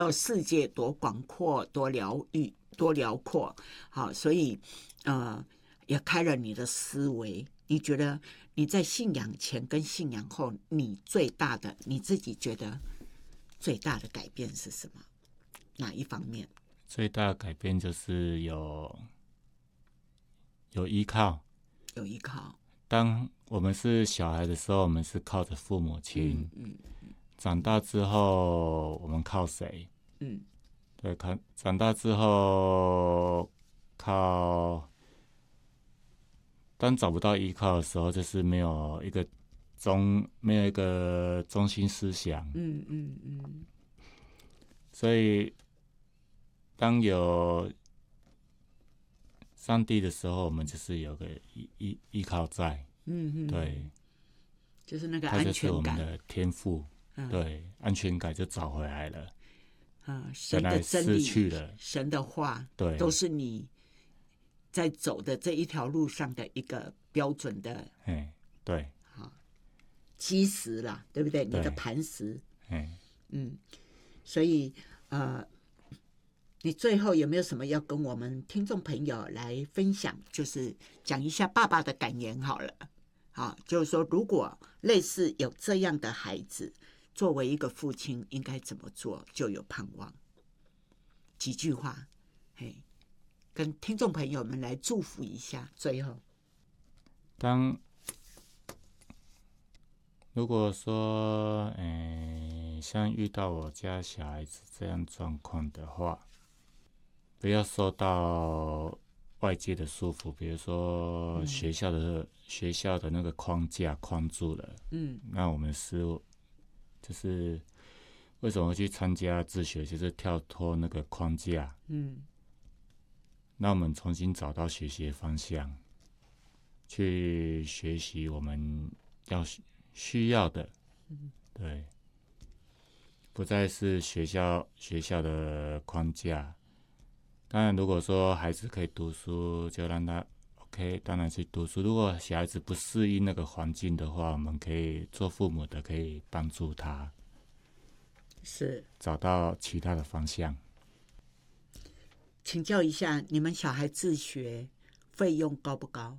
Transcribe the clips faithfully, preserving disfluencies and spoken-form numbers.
呃世界多广阔、多疗愈、多辽阔。好，所以呃也开了你的思维。你觉得你在信仰前跟信仰后，你最大的你自己觉得最大的改变是什么？哪一方面？ 最大的改变就是有有依靠。 有依靠。 当我们是小孩的时候，我们是靠着父母亲。 嗯嗯长大之后，我们靠谁？ 嗯， 对，看长大之后靠。当找不到依靠的时候，就是没有一个中没有一个中心思想。 嗯嗯嗯， 所以当有上帝的时候，我们就是有个依依依靠在。 嗯嗯， 对， 就是那个他就是安全感。 我们的天赋。 嗯、 对，安全感就找回来了。 嗯、神的真本来失理， 去了， 神的话， 对， 都是你在走的这一条路上的一个标准的， 哎，对， 基石啦，对不对？ 对你的磐石。 哎， 嗯，所以呃，你最后有没有什么要跟我们听众朋友来分享？就是讲一下爸爸的感言好了。好，就是说，如果类似有这样的孩子，作为一个父亲应该怎么做，就有盼望。几句话，嘿，跟听众朋友们来祝福一下。最后， 当如果说，诶，像遇到我家小孩子这样状况的话，不要受到外界的束缚，比如说学校的、嗯、学校的那个框架框住了。嗯，那我们是就是为什么会去参加自学，就是跳脱那个框架。嗯，那我们重新找到学习的方向，去学习我们要需要的。对，不再是学校学校的框架。当然，如果说孩子可以读书，就让他 OK， 当然去读书。如果小孩子不适应那个环境的话，我们可以做父母的，可以帮助他， 是找到其他的方向。 请教一下，你们小孩自学费用高不高？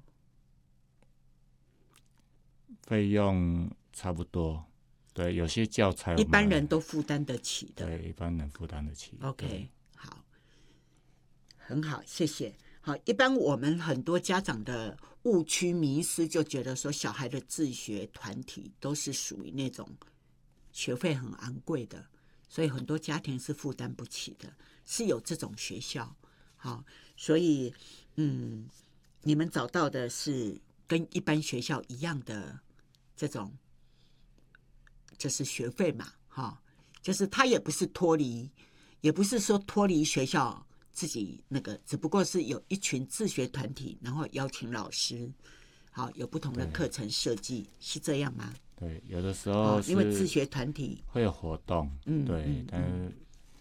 费用差不多，对，有些教材一般人都负担得起的。 对，一般人负担得起。 OK， 好，很好，谢谢。好，一般我们很多家长的误区迷思就觉得说，小孩的自学团体都是属于那种学费很昂贵的，所以很多家庭是负担不起的，是有这种学校。好，所以嗯，你们找到的是跟一般学校一样的这种，就是学费嘛，哈，就是他也不是脱离，也不是说脱离学校自己那个，只不过是有一群自学团体，然后邀请老师，好，有不同的课程设计，是这样吗？ 对，有的时候因为自学团体会有活动，嗯，对，嗯、但是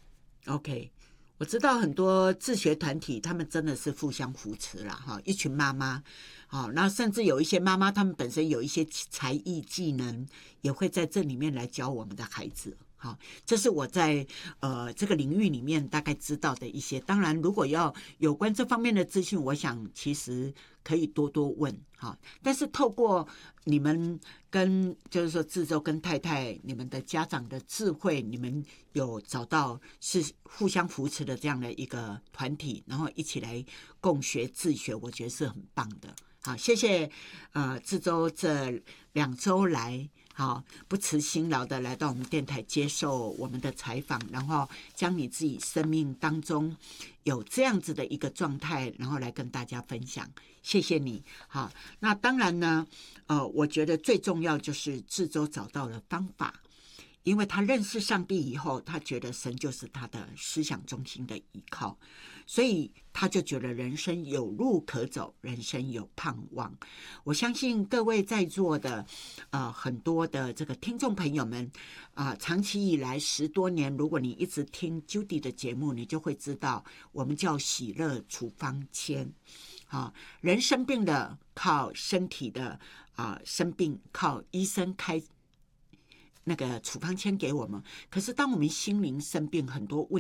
OK。我知道很多自学团体，他们真的是互相扶持啦，哈，一群妈妈，好，然后甚至有一些妈妈，他们本身有一些才艺技能，也会在这里面来教我们的孩子。好，这是我在呃这个领域里面大概知道的一些。当然，如果要有关这方面的资讯，我想其实可以多多问哈。但是透过你们跟就是说志州跟太太你们的家长的智慧，你们有找到是互相扶持的这样的一个团体，然后一起来共学自学，我觉得是很棒的。好，谢谢呃志州这两周来。好，不辞辛劳的来到我们电台接受我们的采访，然后将你自己生命当中有这样子的一个状态，然后来跟大家分享。谢谢你。好，那当然呢，呃，我觉得最重要就是志州找到了方法，因为他认识上帝以后，他觉得神就是他的思想中心的依靠，所以他就觉得人生有路可走，人生有盼望。我相信各位在座的呃很多的这个听众朋友们啊、呃，长期以来十多年，如果你一直听 Judy 的节目，你就会知道我们叫喜乐处方签啊，人生病了靠身体的啊、呃、生病，靠医生开那个处方签给我们。可是当我们心灵生病很多问